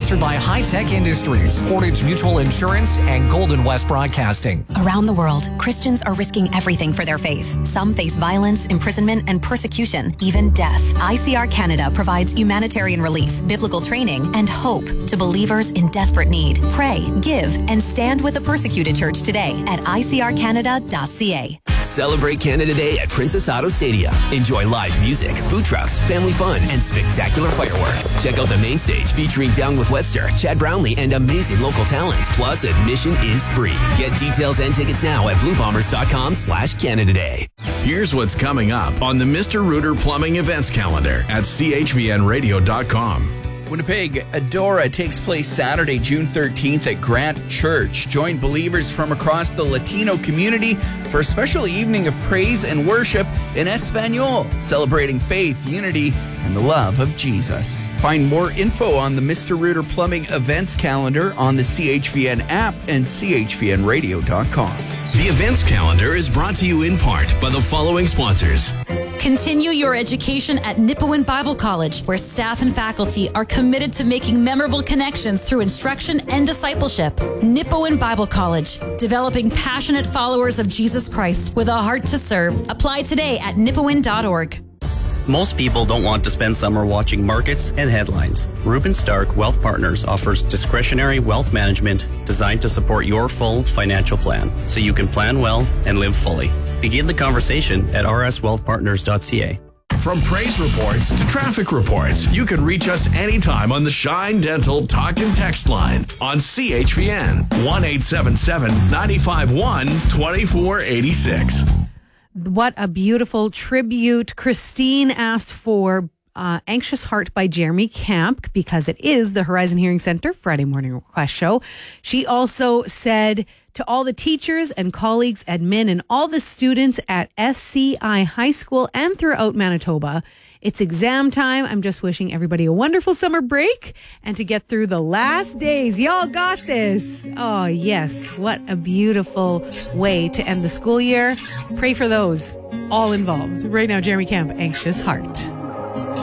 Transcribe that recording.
sponsored by High Tech Industries, Portage Mutual Insurance, and Golden West Broadcasting. Around the world, Christians are risking everything for their faith. Some face violence, imprisonment, and persecution, even death. ICR Canada provides humanitarian relief, biblical training, and hope to believers in desperate need. Pray, give, and stand with the persecuted church today at icrcanada.ca. Celebrate Canada Day at Princess Auto Stadium. Enjoy live music, food trucks, family fun, and spectacular fireworks. Check out the main stage featuring Down with Webster, Chad Brownlee, and amazing local talent. Plus, admission is free. Get details and tickets now at bluebombers.com/Canada Day. Here's what's coming up on the Mr. Rooter Plumbing Events Calendar at chvnradio.com. Winnipeg Adora takes place Saturday, June 13th at Grant Church. Join believers from across the Latino community for a special evening of praise and worship in Espanol, celebrating faith, unity, and the love of Jesus. Find more info on the Mr. Rooter Plumbing Events Calendar on the CHVN app and chvnradio.com. The events calendar is brought to you in part by the following sponsors. Continue your education at Nipawin Bible College, where staff and faculty are committed to making memorable connections through instruction and discipleship. Nipawin Bible College, developing passionate followers of Jesus Christ with a heart to serve. Apply today at nipawin.org. Most people don't want to spend summer watching markets and headlines. Reuben Stark Wealth Partners offers discretionary wealth management designed to support your full financial plan so you can plan well and live fully. Begin the conversation at rswealthpartners.ca. From praise reports to traffic reports, you can reach us anytime on the Shine Dental Talk and Text line on CHVN 1-877-951-2486. What a beautiful tribute. Christine asked for Anxious Heart by Jeremy Camp because it is the Horizon Hearing Center Friday morning request show. She also said to all the teachers and colleagues, admin, and all the students at SCI High School and throughout Manitoba, it's exam time. I'm just wishing everybody a wonderful summer break and to get through the last days. Y'all got this. Oh, yes. What a beautiful way to end the school year. Pray for those all involved. Right now, Jeremy Camp, Anxious Heart.